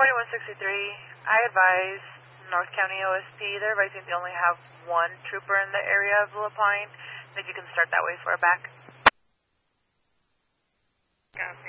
163, I advise North County OSP. They're advising they only have one trooper in the area of Lapine. If you can start that way for a back. Copy.